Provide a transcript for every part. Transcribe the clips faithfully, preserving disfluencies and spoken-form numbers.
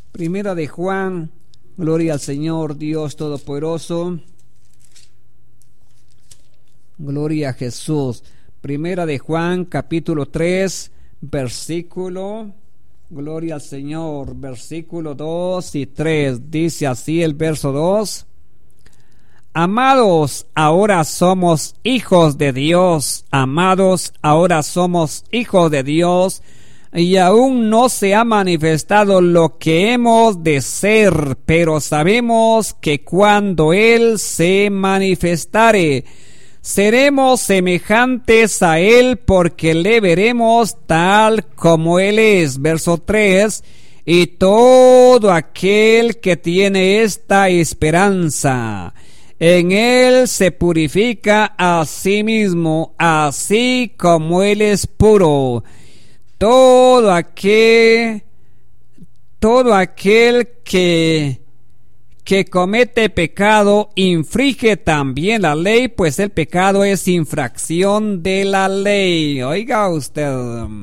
Primera de Juan, gloria al Señor Dios Todopoderoso. Gloria a Jesús. Primera de Juan, capítulo tres, versículo, gloria al Señor, versículo dos y tres. Dice así el verso dos. Amados, ahora somos hijos de Dios. Amados, ahora somos hijos de Dios. Y aún no se ha manifestado lo que hemos de ser, pero sabemos que cuando Él se manifestare, seremos semejantes a Él, porque le veremos tal como Él es. Verso tres. Y todo aquel que tiene esta esperanza, en Él se purifica a sí mismo, así como Él es puro. Todo aquel, todo aquel que, que comete pecado infringe también la ley, pues el pecado es infracción de la ley. Oiga usted.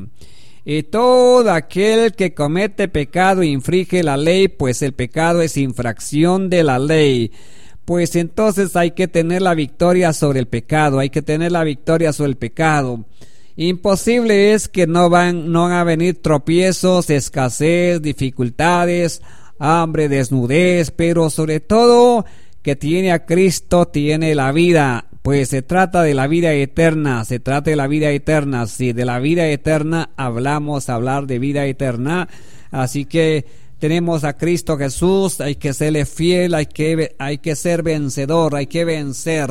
Y todo aquel que comete pecado infringe la ley, pues el pecado es infracción de la ley. Pues entonces hay que tener la victoria sobre el pecado, hay que tener la victoria sobre el pecado. Imposible es que no van, no van a venir tropiezos, escasez, dificultades, hambre, desnudez, pero sobre todo que tiene a Cristo, tiene la vida, pues se trata de la vida eterna, se trata de la vida eterna. Si de la vida eterna hablamos, hablar de vida eterna, así que tenemos a Cristo Jesús, hay que serle fiel, hay que, hay que ser vencedor, hay que vencer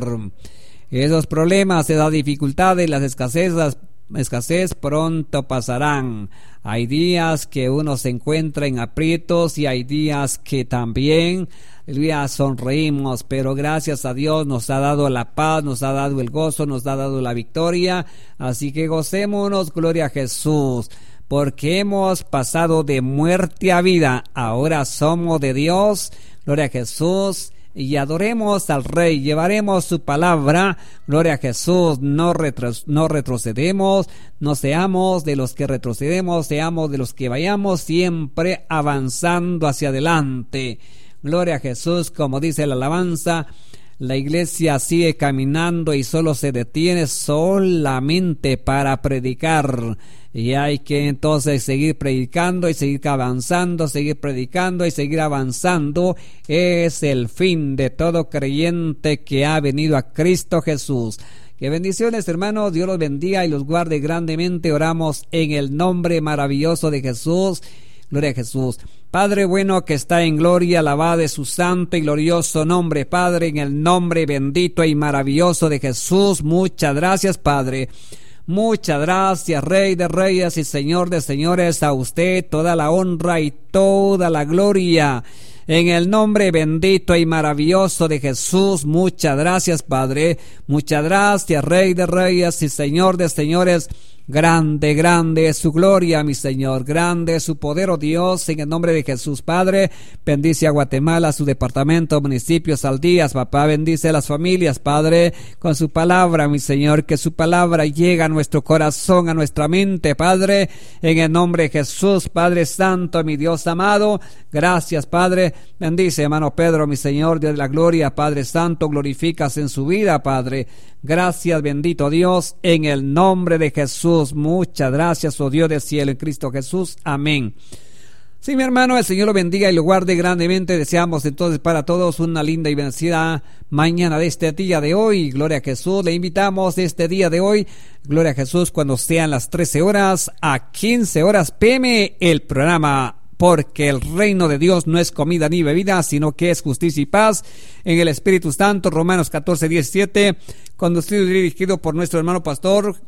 esos problemas, esas dificultades, las escaseces, las escasez pronto pasarán. Hay días que uno se encuentra en aprietos y hay días que también ya sonreímos, pero gracias a Dios nos ha dado la paz, nos ha dado el gozo, nos ha dado la victoria, así que gocémonos, gloria a Jesús, porque hemos pasado de muerte a vida, ahora somos de Dios, gloria a Jesús. Y adoremos al Rey, llevaremos su palabra, gloria a Jesús, no, retro, no retrocedemos, no seamos de los que retrocedemos, seamos de los que vayamos siempre avanzando hacia adelante. Gloria a Jesús, como dice la alabanza, la iglesia sigue caminando y solo se detiene solamente para predicar. Y hay que entonces seguir predicando y seguir avanzando, seguir predicando y seguir avanzando. Es el fin de todo creyente que ha venido a Cristo Jesús. Que bendiciones, hermanos, Dios los bendiga y los guarde grandemente. Oramos en el nombre maravilloso de Jesús. Gloria a Jesús. Padre bueno que está en gloria, alabado de su santo y glorioso nombre. Padre, en el nombre bendito y maravilloso de Jesús, muchas gracias, Padre. Muchas gracias, Rey de Reyes y Señor de Señores, a usted toda la honra y toda la gloria. En el nombre bendito y maravilloso de Jesús, muchas gracias, Padre. Muchas gracias, Rey de Reyes y Señor de Señores. Grande, grande es su gloria, mi Señor, grande es su poder, oh Dios, en el nombre de Jesús, Padre. Bendice a Guatemala, su departamento, municipios, aldías, papá, bendice a las familias, Padre, con su palabra, mi Señor, que su palabra llegue a nuestro corazón, a nuestra mente, Padre, en el nombre de Jesús, Padre Santo, mi Dios amado, gracias, Padre. Bendice, hermano Pedro, mi Señor, Dios de la gloria, Padre Santo, glorificas en su vida, Padre. Gracias, bendito Dios, en el nombre de Jesús. Muchas gracias, oh Dios del cielo, en Cristo Jesús. Amén. Sí, mi hermano, el Señor lo bendiga y lo guarde grandemente. Deseamos entonces para todos una linda y bendecida mañana de este día de hoy. Gloria a Jesús. Le invitamos este día de hoy, gloria a Jesús, cuando sean las trece horas a quince horas p m, el programa Porque el reino de Dios no es comida ni bebida, sino que es justicia y paz en el Espíritu Santo. Romanos catorce, diecisiete, conducido y dirigido por nuestro hermano pastor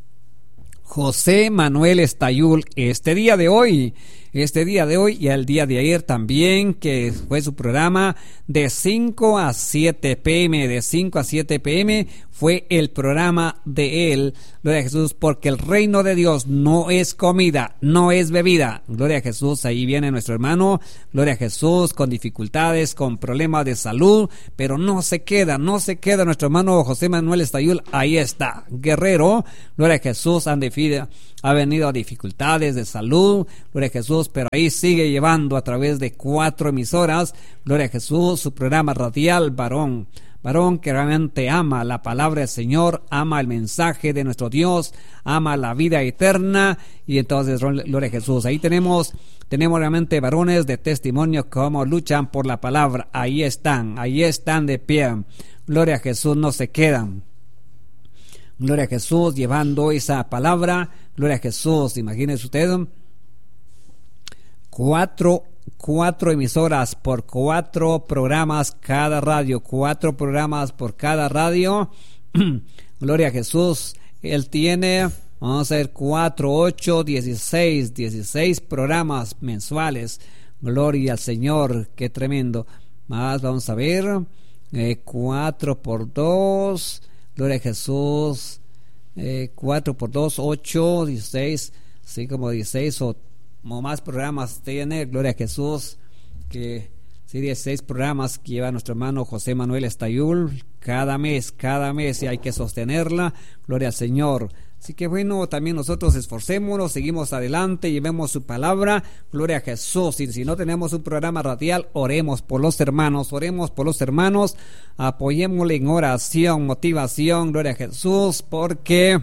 José Manuel Estayul. Este día de hoy, este día de hoy y el día de ayer también, que fue su programa de cinco a siete p m, de cinco a siete p m fue el programa de él. gloria a Jesús, porque el reino de Dios no es comida, no es bebida. Gloria a Jesús, ahí viene nuestro hermano, gloria a Jesús, con dificultades, con problemas de salud, pero no se queda, no se queda nuestro hermano José Manuel Estayul, ahí está, guerrero, gloria a Jesús, han defido, ha venido a dificultades de salud, gloria a Jesús, pero ahí sigue llevando a través de cuatro emisoras, gloria a Jesús, su programa radial, varón, varón que realmente ama la palabra del Señor, ama el mensaje de nuestro Dios, ama la vida eterna, y entonces, gloria a Jesús, ahí tenemos, tenemos realmente varones de testimonio como luchan por la palabra, ahí están, ahí están de pie, gloria a Jesús, no se quedan. Gloria a Jesús, llevando esa palabra, gloria a Jesús, imagínese usted, cuatro, cuatro emisoras por cuatro programas cada radio, cuatro programas por cada radio, gloria a Jesús, él tiene, vamos a ver, cuatro, ocho, dieciséis, dieciséis programas mensuales, gloria al Señor, qué tremendo, más vamos a ver, eh, cuatro por dos, gloria a Jesús, eh, cuatro por dos, ocho, dieciséis, así como dieciséis o, o más programas tiene, gloria a Jesús, que sí, dieciséis programas que lleva nuestro hermano José Manuel Estayul, cada mes, cada mes, y hay que sostenerla, gloria al Señor. Así que bueno, también nosotros esforcémonos, seguimos adelante, llevemos su palabra, gloria a Jesús. Y si no tenemos un programa radial, oremos por los hermanos, oremos por los hermanos, apoyémosle en oración, motivación, gloria a Jesús, porque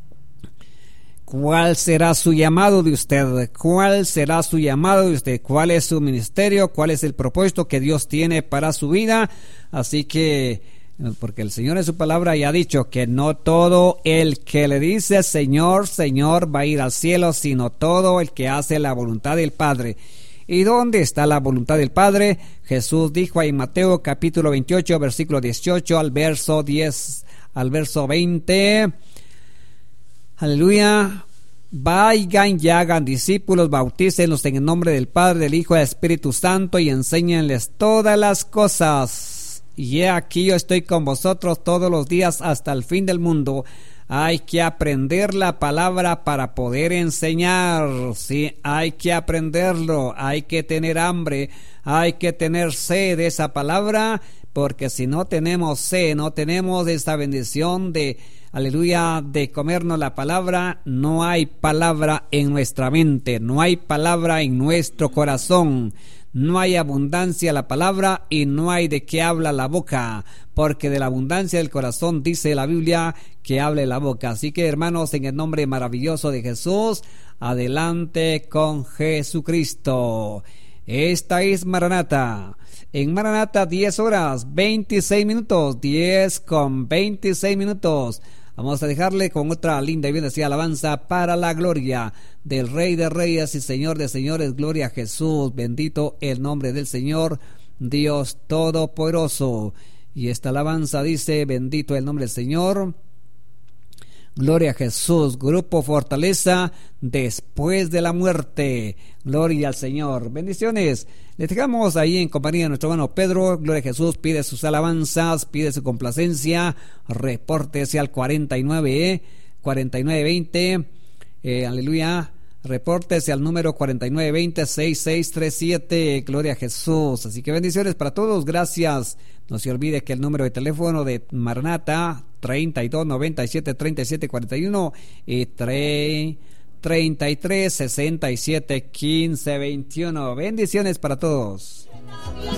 ¿cuál será su llamado de usted? ¿Cuál será su llamado de usted? ¿Cuál es su ministerio? ¿Cuál es el propósito que Dios tiene para su vida? Así que porque el Señor en su palabra ya ha dicho que no todo el que le dice Señor, Señor va a ir al cielo, sino todo el que hace la voluntad del Padre. ¿Y dónde está la voluntad del Padre? Jesús dijo ahí en Mateo capítulo veintiocho, versículo dieciocho al verso diez, al verso veinte. Aleluya. Vayan y hagan discípulos, bautícenlos en el nombre del Padre, del Hijo y del Espíritu Santo y enséñenles todas las cosas. Y he aquí yo estoy con vosotros todos los días hasta el fin del mundo. Hay que aprender la palabra para poder enseñar. Sí, hay que aprenderlo. Hay que tener hambre. Hay que tener sed de esa palabra. Porque si no tenemos sed, no tenemos esta bendición de, aleluya, de comernos la palabra, no hay palabra en nuestra mente. No hay palabra en nuestro corazón. No hay abundancia en la palabra y no hay de qué habla la boca, porque de la abundancia del corazón dice la Biblia que hable la boca. Así que hermanos, en el nombre maravilloso de Jesús, adelante con Jesucristo. Esta es Maranata. En Maranata diez horas, veintiséis minutos, diez con veintiséis minutos. Vamos a dejarle con otra linda y bendecida alabanza para la gloria del Rey de Reyes y Señor de Señores. Gloria a Jesús, bendito el nombre del Señor, Dios Todopoderoso. Y esta alabanza dice, bendito el nombre del Señor. Gloria a Jesús, Grupo Fortaleza después de la muerte. Gloria al Señor. Bendiciones. Les dejamos ahí en compañía de nuestro hermano Pedro. Gloria a Jesús. Pide sus alabanzas, pide su complacencia. Repórtese al cuarenta y nueve, cuarenta y nueve veinte. Eh, aleluya. Repórtese al número cuarenta y nueve veinte, sesenta y seis treinta y siete. Gloria a Jesús. Así que bendiciones para todos. Gracias. No se olvide que el número de teléfono de Maranata, treinta y dos noventa y siete treinta y siete cuarenta y uno y treinta y tres sesenta y siete quince veintiuno. Bendiciones para todos.